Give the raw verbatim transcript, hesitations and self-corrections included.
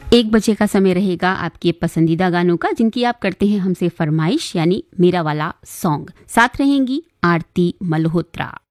एक बजे का समय रहेगा आपके पसंदीदा गानों का, जिनकी आप करते हैं हमसे फरमाइश, यानी मेरा वाला सॉन्ग। साथ रहेंगी आरती मल्होत्रा।